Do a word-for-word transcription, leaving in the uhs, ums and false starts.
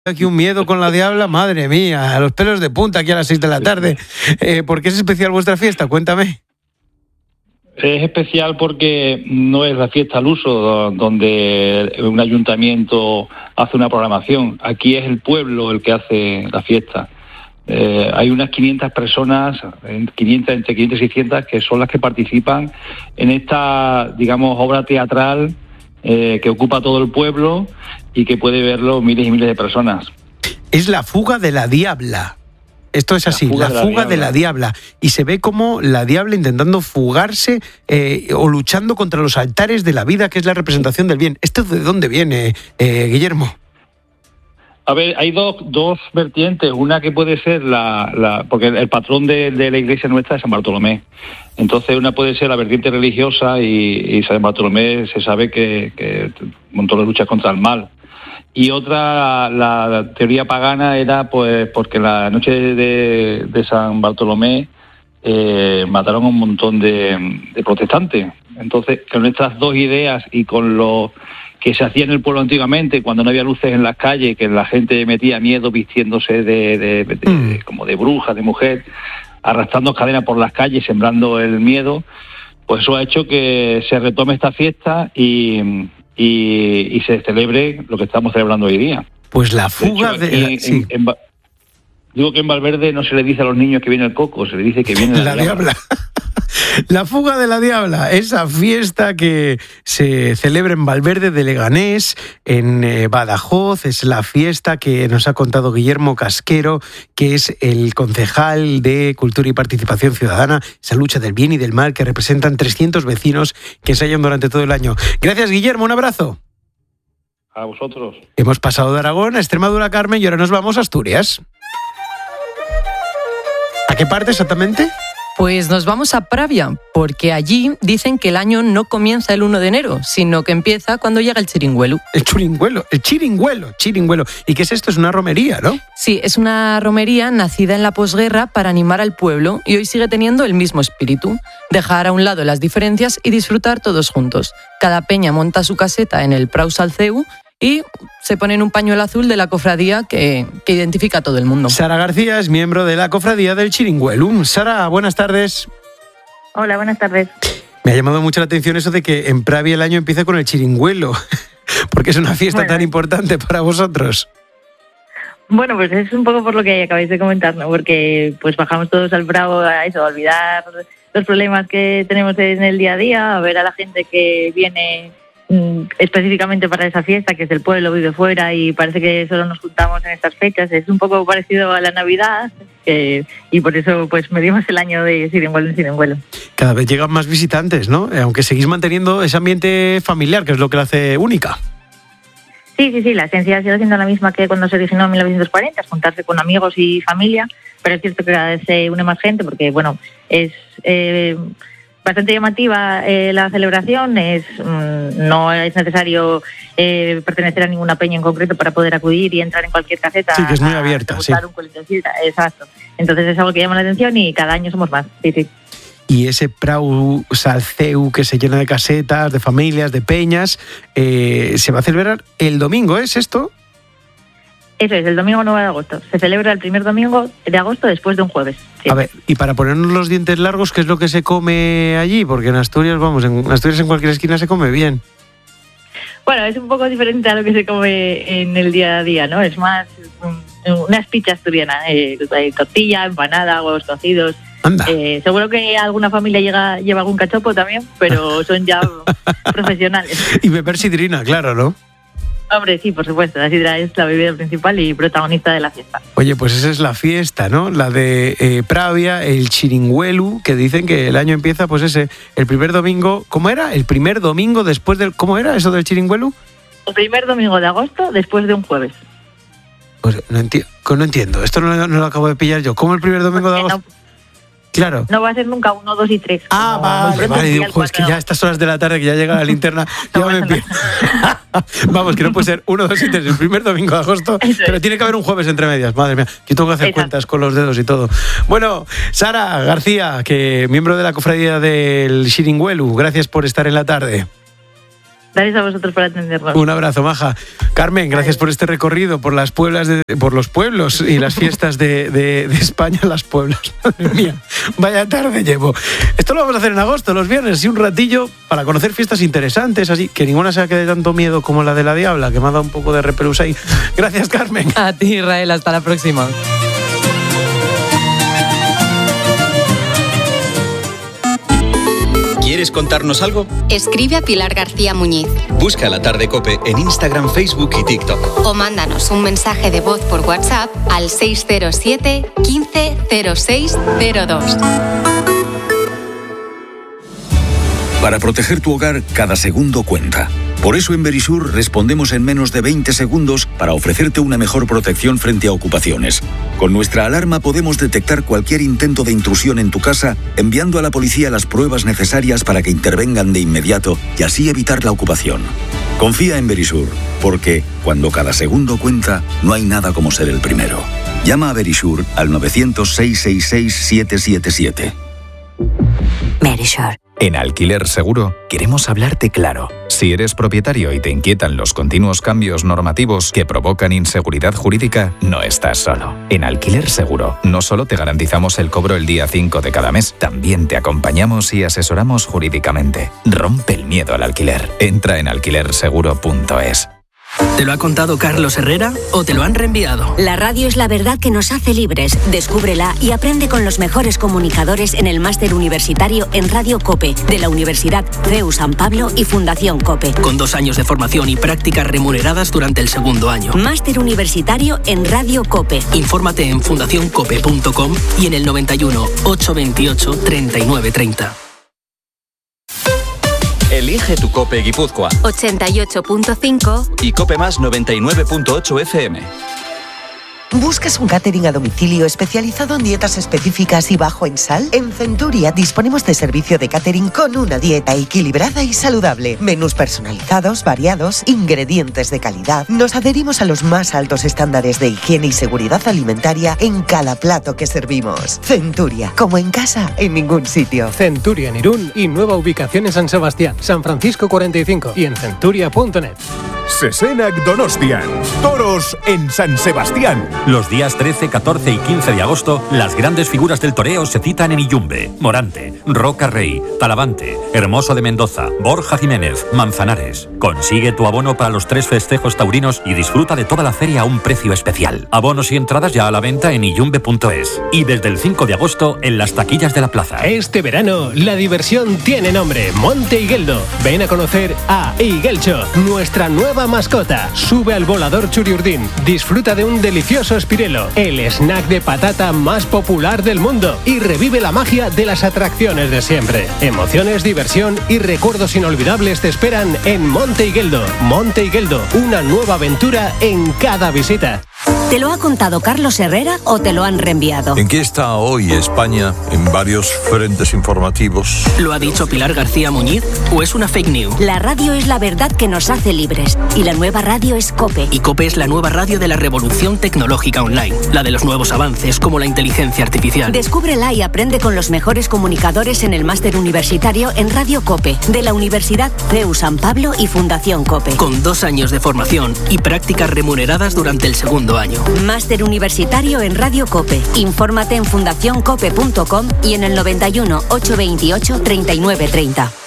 Aquí un miedo con la diabla, madre mía, a los pelos de punta aquí a las seis de la tarde. Eh, ¿Por qué es especial vuestra fiesta? Cuéntame. Es especial porque no es la fiesta al uso, donde un ayuntamiento hace una programación. Aquí es el pueblo el que hace la fiesta. Eh, hay unas quinientas personas, quinientas, entre quinientas y seiscientas, que son las que participan en esta, digamos, obra teatral eh, que ocupa todo el pueblo y que puede verlo miles y miles de personas. Es la fuga de la diabla. Esto es así, la fuga, la fuga de, la de la diabla. Y se ve como la diabla intentando fugarse eh, o luchando contra los altares de la vida, que es la representación del bien. ¿Esto de dónde viene, eh, Guillermo? A ver, hay dos, dos vertientes. Una que puede ser la... la porque el patrón de, de la iglesia nuestra es San Bartolomé. Entonces una puede ser la vertiente religiosa y, y San Bartolomé se sabe que, que montó las luchas contra el mal. Y otra, la, la teoría pagana era pues porque la noche de, de San Bartolomé eh, mataron a un montón de, de protestantes. Entonces, con estas dos ideas y con lo que se hacía en el pueblo antiguamente, cuando no había luces en las calles, que la gente metía miedo vistiéndose de, de, de, de como de bruja, de mujer, arrastrando cadenas por las calles, sembrando el miedo, pues eso ha hecho que se retome esta fiesta y, y, y se celebre lo que estamos celebrando hoy día. Pues la fuga de... de la, sí. en, en, digo que en Valverde no se le dice a los niños que viene el coco, se le dice que viene la, la diabla. diabla. La fuga de la diabla, esa fiesta que se celebra en Valverde de Leganés, en eh, Badajoz, es la fiesta que nos ha contado Guillermo Casquero, que es el concejal de Cultura y Participación Ciudadana, esa lucha del bien y del mal que representan trescientos vecinos que ensayan durante todo el año. Gracias, Guillermo, un abrazo. A vosotros. Hemos pasado de Aragón a Extremadura, Carmen, y ahora nos vamos a Asturias. ¿A qué parte exactamente? Pues nos vamos a Pravia, porque allí dicen que el año no comienza el uno de enero, sino que empieza cuando llega el chiringuelo. El chiringuelo, el chiringuelo, chiringuelo. ¿Y qué es esto? Es una romería, ¿no? Sí, es una romería nacida en la posguerra para animar al pueblo y hoy sigue teniendo el mismo espíritu. Dejar a un lado las diferencias y disfrutar todos juntos. Cada peña monta su caseta en el Prau Salceu y se ponen un pañuelo azul de la cofradía que, que identifica a todo el mundo. Sara García es miembro de la cofradía del Chiringuelo. Sara, buenas tardes. Hola, buenas tardes. Me ha llamado mucho la atención eso de que en Pravia el año empieza con el Chiringuelo, porque es una fiesta bueno. tan importante para vosotros. Bueno, pues es un poco por lo que acabáis de comentar, ¿no? Porque pues bajamos todos al Bravo a eso, a olvidar los problemas que tenemos en el día a día, a ver a la gente que viene específicamente para esa fiesta, que es el pueblo, vive fuera y parece que solo nos juntamos en estas fechas. Es un poco parecido a la Navidad eh, y por eso pues medimos el año de Chiringuelo en Chiringuelo. Cada vez llegan más visitantes, ¿no? Aunque seguís manteniendo ese ambiente familiar, que es lo que la hace única. Sí, sí, sí, la esencia sigue siendo la misma que cuando se originó en mil novecientos cuarenta, juntarse con amigos y familia, pero es cierto que cada vez se une más gente porque, bueno, es... Eh, bastante llamativa eh, la celebración, es mmm, no es necesario eh, pertenecer a ninguna peña en concreto para poder acudir y entrar en cualquier caseta. Sí, que es muy abierta, sí. Un colectocita, exacto. Entonces es algo que llama la atención y cada año somos más, sí, sí. Y ese Prau Salceu que se llena de casetas, de familias, de peñas, eh, se va a celebrar el domingo, ¿es esto? Eso es, el domingo nueve de agosto. Se celebra el primer domingo de agosto después de un jueves. Sí. A ver, y para ponernos los dientes largos, ¿qué es lo que se come allí? Porque en Asturias, vamos, en Asturias en cualquier esquina se come bien. Bueno, es un poco diferente a lo que se come en el día a día, ¿no? Es más una espicha asturiana. Eh, tortilla, empanada, huevos cocidos. Anda. Eh, seguro que alguna familia llega, lleva algún cachopo también, pero son ya profesionales. Y beber sidrina, claro, ¿no? Hombre, sí, por supuesto, la sidra es la bebida principal y protagonista de la fiesta. Oye, pues esa es la fiesta, ¿no? La de eh, Pravia, el Chiringuelo, que dicen que el año empieza, pues ese, el primer domingo, ¿cómo era? El primer domingo después del... ¿Cómo era eso del Chiringuelo? El primer domingo de agosto después de un jueves. Pues no, enti- no entiendo, esto no, no lo acabo de pillar yo. ¿Cómo el primer domingo de agosto? No. Claro. No va a ser nunca uno, dos y tres. Ah, vale, vale. Digo, pues es que ya a estas horas de la tarde que ya llega la linterna, ya me empiezo. Vamos, que no puede ser uno, dos y tres, el primer domingo de agosto, eso pero es. Tiene que haber un jueves entre medias. Madre mía, yo tengo que hacer Exacto. cuentas con los dedos y todo. Bueno, Sara García, que miembro de la cofradía del Chiringuelo, gracias por estar en la tarde. Gracias a vosotros por atendernos. Un abrazo, Maja. Carmen, gracias por este recorrido por las pueblas, de, por los pueblos y las fiestas de, de, de España, las pueblas. Madre mía, vaya tarde llevo. Esto lo vamos a hacer en agosto, los viernes, y un ratillo para conocer fiestas interesantes, así que ninguna sea que dé tanto miedo como la de la Diabla, que me ha dado un poco de repelús ahí. Gracias, Carmen. A ti, Israel, hasta la próxima. ¿Quieres contarnos algo? Escribe a Pilar García Muñiz. Busca La Tarde COPE en Instagram, Facebook y TikTok. O mándanos un mensaje de voz por WhatsApp al seis cero siete, quince, cero seis cero dos. Para proteger tu hogar, cada segundo cuenta. Por eso en Verisur respondemos en menos de veinte segundos para ofrecerte una mejor protección frente a ocupaciones. Con nuestra alarma podemos detectar cualquier intento de intrusión en tu casa, enviando a la policía las pruebas necesarias para que intervengan de inmediato y así evitar la ocupación. Confía en Verisur, porque cuando cada segundo cuenta, no hay nada como ser el primero. Llama a Verisur al nueve cero cero, seis seis seis, siete siete siete. Verisur. En Alquiler Seguro queremos hablarte claro. Si eres propietario y te inquietan los continuos cambios normativos que provocan inseguridad jurídica, no estás solo. En Alquiler Seguro no solo te garantizamos el cobro el día cinco de cada mes, también te acompañamos y asesoramos jurídicamente. Rompe el miedo al alquiler. Entra en alquiler seguro punto es. ¿Te lo ha contado Carlos Herrera o te lo han reenviado? La radio es la verdad que nos hace libres. Descúbrela y aprende con los mejores comunicadores en el máster universitario en Radio COPE de la Universidad C E U San Pablo y Fundación COPE. Con dos años de formación y prácticas remuneradas durante el segundo año. Máster universitario en Radio COPE. Infórmate en fundación cope punto com y en el noventa y uno, ochocientos veintiocho, treinta y nueve treinta. Elige tu COPE Guipúzcoa. ochenta y ocho punto cinco Y COPE Más noventa y nueve punto ocho F M. ¿Buscas un catering a domicilio especializado en dietas específicas y bajo en sal? En Centuria disponemos de servicio de catering con una dieta equilibrada y saludable. Menús personalizados, variados, ingredientes de calidad. Nos adherimos a los más altos estándares de higiene y seguridad alimentaria en cada plato que servimos. Centuria, como en casa, en ningún sitio. Centuria en Irún y nueva ubicación en San Sebastián, San Francisco cuarenta y cinco y en centuria punto net. Sesenac Donostian. Toros en San Sebastián. Los días trece, catorce y quince de agosto, las grandes figuras del toreo se citan en Iyumbe, Morante, Roca Rey, Talavante, Hermoso de Mendoza, Borja Jiménez, Manzanares. Consigue tu abono para los tres festejos taurinos y disfruta de toda la feria a un precio especial. Abonos y entradas ya a la venta en iyumbe punto es y desde el cinco de agosto en las taquillas de la plaza. Este verano, la diversión tiene nombre, Monte Igueldo. Ven a conocer a Iguelcho, nuestra nueva mascota. Sube al volador Churiurdín, disfruta de un delicioso espirelo, el snack de patata más popular del mundo, y revive la magia de las atracciones de siempre. Emociones, diversión y recuerdos inolvidables te esperan en Monte Igueldo. Monte Igueldo, una nueva aventura en cada visita. ¿Te lo ha contado Carlos Herrera o te lo han reenviado? ¿En qué está hoy España en varios frentes informativos? ¿Lo ha dicho Pilar García Muñiz o es una fake news? La radio es la verdad que nos hace libres y la nueva radio es COPE. Y COPE es la nueva radio de la revolución tecnológica online, la de los nuevos avances como la inteligencia artificial. Descúbrela y aprende con los mejores comunicadores en el máster universitario en Radio COPE de la Universidad C E U San Pablo y Fundación COPE. Con dos años de formación y prácticas remuneradas durante el segundo año. Máster universitario en Radio COPE. Infórmate en fundación cope punto com y en el noventa y uno, ochocientos veintiocho, treinta y nueve treinta.